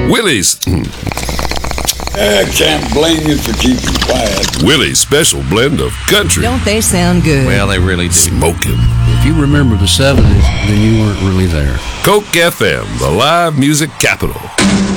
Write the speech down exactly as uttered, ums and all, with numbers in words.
Willie's. I can't blame you for keeping quiet. Willie's special blend of country. Don't they sound good? Well, they really do. Smoking. If you remember the seventies, then you weren't really there. Coke F M, the live music capital.